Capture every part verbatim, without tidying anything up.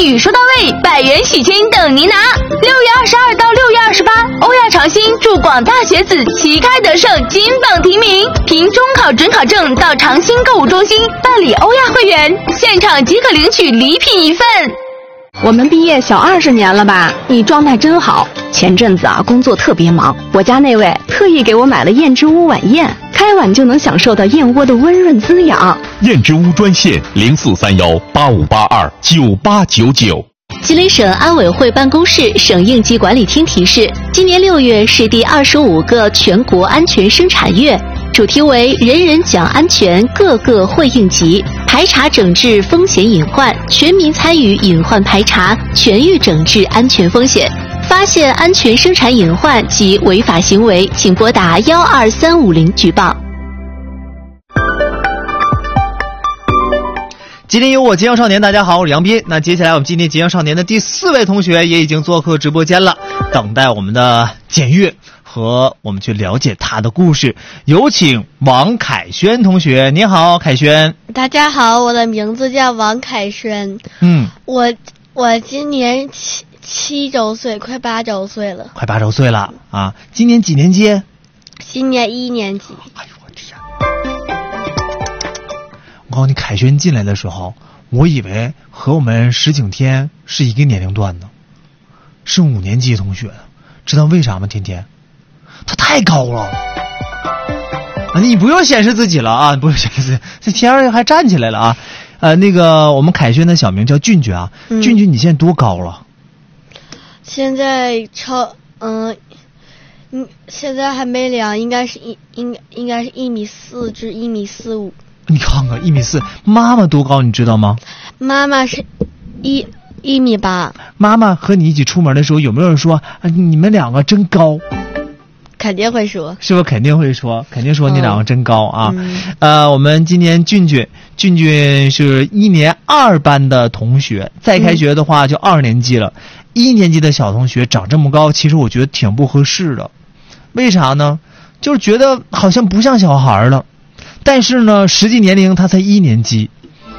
语说到位，百元喜金等您拿。六月二十二到六月二十八，欧亚长兴祝广大学子旗开得胜，金榜题名。凭中考准考证到长兴购物中心办理欧亚会员，现场即可领取礼品一份。 我们毕业小二十年了吧？你状态真好。前阵子啊，工作特别忙，我家那位特意给我买了燕之屋晚宴，开碗就能享受到燕窝的温润滋养。 燕之屋专线零四三幺八五八二九八九九。 吉林省安委会办公室省应急管理厅提示：今年六月是第二十五个全国安全生产月，主题为“人人讲安全，个个会应急”，排查整治风险隐患，全民参与隐患排查，全域整治安全风险。发现安全生产隐患及违法行为，请拨打幺二三五零举报。 吉林有我吉阳少年，大家好，我是杨斌。那接下来我们今天吉阳少年的第四位同学也已经做客直播间了，等待我们的检阅和我们去了解他的故事。有请王凯轩同学。你好，凯轩。 大家好，我的名字叫王凯轩。 嗯， 我我今年七七周岁，快八周岁了。 快八周岁了啊！今年几年级？ 今年一年级。 哎呦我天！我告诉你，凯轩进来的时候，我以为和我们石景天是一个年龄段的，是五年级同学。知道为啥吗？天天，他太高了。啊，你不用显示自己了啊，不用显示自己，这天儿还站起来了啊。呃，那个我们凯轩的小名叫俊俊啊，嗯、俊俊，你现在多高了？ 现在超嗯，嗯，现在还没量，应该是一应该应该是一米四至一米四五。 你看看一米四，妈妈多高你知道吗？ 妈妈是一一米八。 妈妈和你一起出门的时候，有没有人说啊你们两个真高？ 肯定会说， 是不是肯定会说，肯定说你两个真高啊！ 嗯、 呃，我们今年俊俊，俊俊是一年二班的同学，再开学的话就二年级了。嗯、一年级的小同学长这么高，其实我觉得挺不合适的。为啥呢？就是觉得好像不像小孩了，但是呢，实际年龄他才一年级。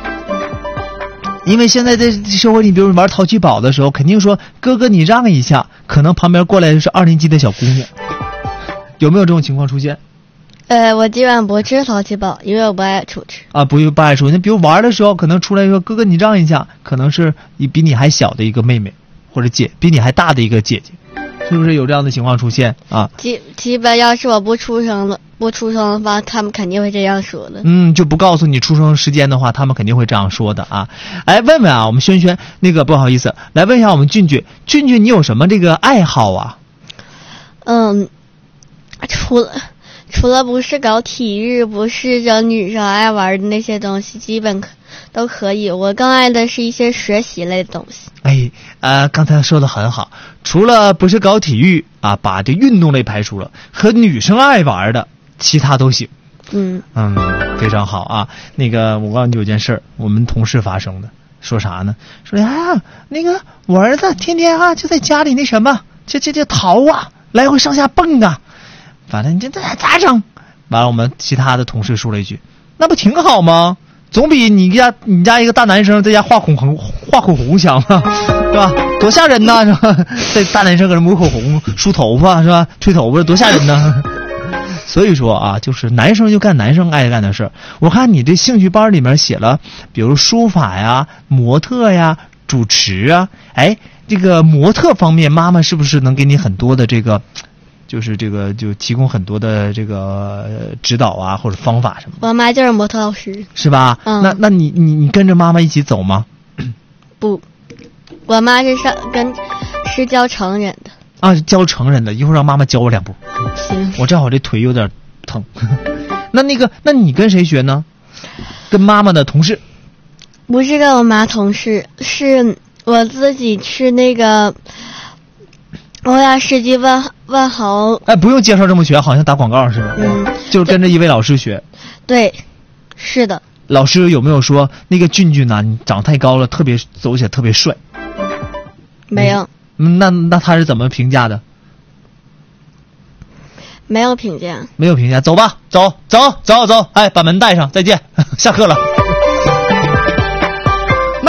因为现在在社会里，比如玩淘气堡的时候，肯定说哥哥你让一下，可能旁边过来的是二年级的小姑娘。有没有这种情况出现？ 呃，我基本上不吃淘气堡，因为我不爱出去。 啊，不不爱出去。那比如玩的时候，可能出来说哥哥你让一下，可能是比你还小的一个妹妹或者姐，比你还大的一个姐姐，是不是有这样的情况出现啊？ 基基本要是我不出生了，不出生的话，他们肯定会这样说的。 嗯，就不告诉你出生时间的话，他们肯定会这样说的啊。哎，问问啊，我们轩轩，那个不好意思，来问一下我们俊俊，俊俊你有什么这个爱好啊？ 嗯。除了除了不是搞体育，不是整女生爱玩的那些东西，基本都可以。我更爱的是一些学习类的东西。 哎，呃，刚才说的很好，除了不是搞体育啊，把这运动类排除了，和女生爱玩的，其他都行。 嗯嗯，非常好啊。那个，我告诉你有件事儿，我们同事发生的，说啥呢？说呀，那个我儿子天天啊就在家里那什么，这这这逃啊，来回上下蹦啊。反正你这咋咋整？完了，我们其他的同事说了一句：“那不挺好吗？总比你家你家一个大男生在家画口红画口红强嘛，是吧？多吓人呐，是吧？这大男生搁这抹口红、梳头发是吧？吹头发多吓人呐！所以说啊，就是男生就干男生爱干的事儿。我看你这兴趣班里面写了，比如书法呀、模特呀、主持啊，哎，这个模特方面，妈妈是不是能给你很多的这个？”就是这个，就提供很多的这个指导啊，或者方法什么。 我妈就是模特老师， 是吧？ 嗯。 那那你你你跟着妈妈一起走吗？ 不，我妈是上跟是教成人的。 啊，教成人的，一会儿让妈妈教我两步。 行。 我正好这腿有点疼。那那个，那你跟谁学呢？跟妈妈的同事。 不是跟我妈同事，是我自己去那个。欧亚世纪万万豪， 哎，不用介绍这么全，好像打广告似的。 嗯， 就是跟着一位老师学。 对，是的。 老师有没有说那个俊俊呐，你长太高了，特别走起来特别帅？ 没有。 嗯，那那他是怎么评价的？ 没有评价。 没有评价，走吧，走走走走，哎，把门带上，再见，下课了。那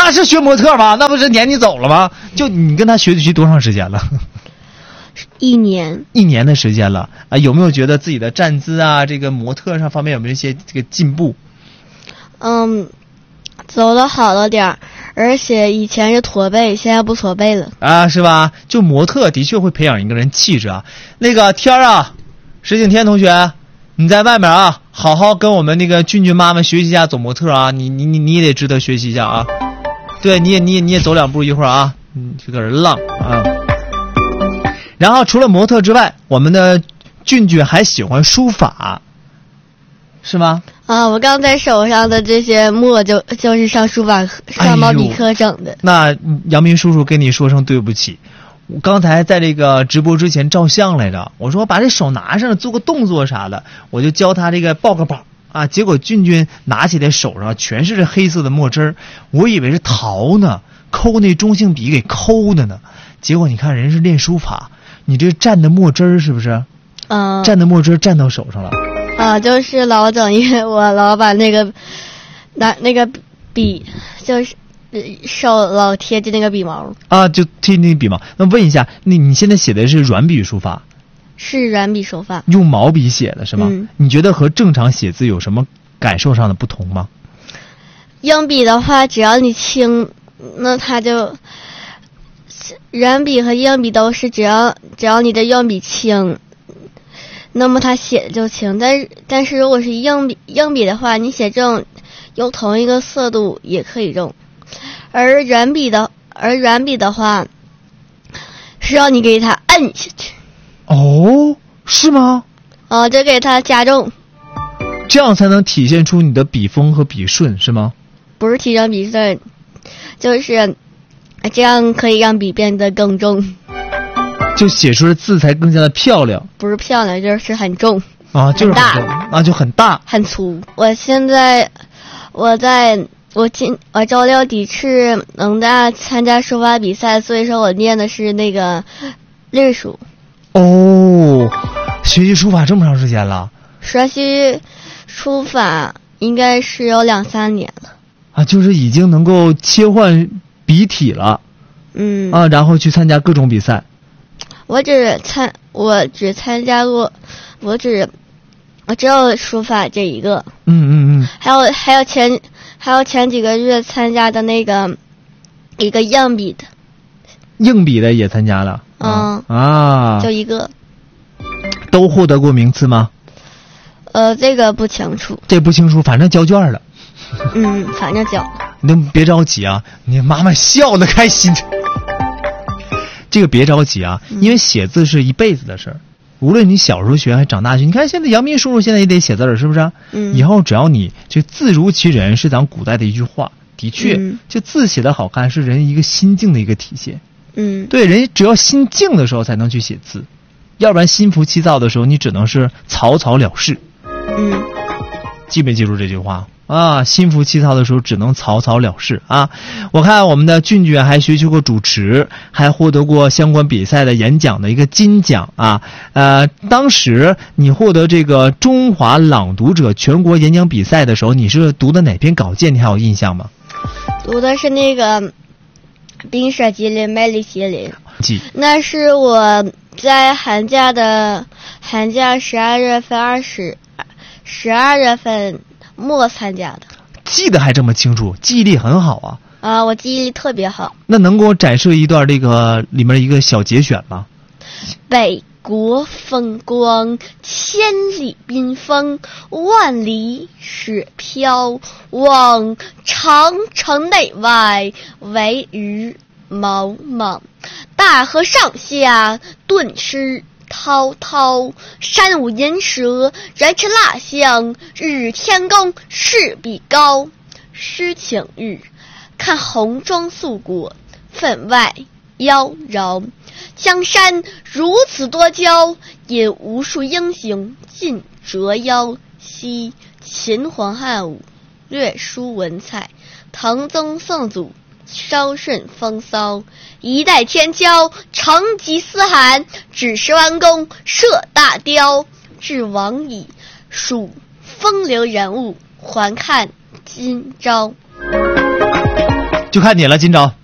那是学模特吗？那不是撵你走了吗？就你跟他学学多长时间了？ 一年， 一年的时间了啊！有没有觉得自己的站姿啊，这个模特上方面有没有一些这个进步？ 嗯，走的好了点儿，而且以前是驼背，现在不驼背了啊，是吧？就模特的确会培养一个人气质啊。那个天儿啊，石景天同学，你在外面啊，好好跟我们那个俊俊妈妈学习一下走模特啊，你你你你也得值得学习一下啊。对，你也你也你也走两步一会儿啊，你这个人浪啊。然后除了模特之外，我们的俊俊还喜欢书法，是吗？ 啊，我刚在手上的这些墨就就是上书法上毛笔课整的。 哎、那杨明叔叔跟你说声对不起，我刚才在这个直播之前照相来着，我说把这手拿上做个动作啥的，我就教他这个抱个膀啊，结果俊俊拿起来手上全是这黑色的墨汁儿，我以为是陶呢，抠那中性笔给抠的呢，结果你看人是练书法。你这蘸的墨汁儿是不是？ 嗯， 蘸的墨汁蘸到手上了。 啊，就是老整，因为我老把那个拿那个笔，就是手老贴近那个笔毛。 啊，就贴近笔毛。那问一下，那你现在写的是软笔书法？ 是软笔书法。 用毛笔写的是吗？ 嗯。 你觉得和正常写字有什么感受上的不同吗？ 硬笔的话，只要你轻，那它就。软笔和硬笔都是只要只要你的硬笔轻，那么它写的就轻。但是但是如果是硬笔硬笔的话，你写这种用同一个色度也可以用，而软笔的而软笔的话，是要你给它摁下去。 哦，是吗？ 哦，就给它加重， 这样才能体现出你的笔锋和笔顺，是吗？ 不是提升笔顺，就是。这样可以让笔变得更重， 就写出的字才更加的漂亮。 不是漂亮，就是很重啊，就是很重大啊，就很大很粗。我现在我在我今我周六底去农大参加书法比赛，所以说我念的是那个隶书。 哦，学习书法这么长时间了？ 学习书法应该是有两三年了。 啊，就是已经能够切换笔体了， 嗯啊，然后去参加各种比赛。 我只参，我只参加过，我只，我只有书法这一个。 嗯嗯嗯。 还有还有前还有前几个月参加的那个一个硬笔的。 硬笔的也参加了。 嗯啊。 就一个。 都获得过名次吗？ 呃，这个不清楚。 这不清楚，反正交卷了。 嗯，反正交。 你别着急啊，你妈妈笑得开心。这个别着急啊，因为写字是一辈子的事儿，无论你小时候学还是长大学。你看现在杨斌叔叔现在也得写字儿，是不是？ 嗯。 以后只要你就字如其人，是咱古代的一句话，的确， 嗯、 就字写得好看是人一个心境的一个体现。 嗯。 对，人只要心静的时候才能去写字，要不然心浮气躁的时候，你只能是草草了事。 嗯。 记没记住这句话？啊，心浮气躁的时候只能草草了事啊！我看我们的俊俊还学习过主持，还获得过相关比赛的演讲的一个金奖啊。呃，当时你获得这个中华朗读者全国演讲比赛的时候，你是读的哪篇稿件？你还有印象吗？ 读的是那个冰雪吉林美丽麒麟。 记。 那是我在寒假的寒假十二月份二十十二月份。末参加的， 记得还这么清楚，记忆力很好啊！ 啊，我记忆力特别好。 那能给我展示一段这个里面一个小节选吗？ 北国风光，千里冰封，万里雪飘望，长城内外，惟余莽莽。大河上下，顿失滔滔，山舞银蛇，燃尘蜡香，日天公，势必高。诗情日，看红装素裹，分外妖娆。江山如此多娇，引无数英雄尽折腰。昔秦皇汉武，略输文采；唐宗宋祖，稍顺风骚。一代天骄，成吉思汗，只是弯弓射大雕。至王矣，属风流人物，还看今朝。 就看你了，金钊。